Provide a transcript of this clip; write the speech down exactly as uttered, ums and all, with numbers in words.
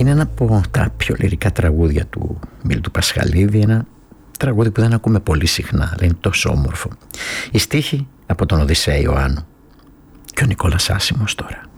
Είναι ένα από τα πιο λυρικά τραγούδια του Μίλτου Πασχαλίδη, ένα τραγούδι που δεν ακούμε πολύ συχνά, αλλά είναι τόσο όμορφο. Η στίχη από τον Οδυσσέα Ιωάννου και ο Νικόλας Άσημος τώρα.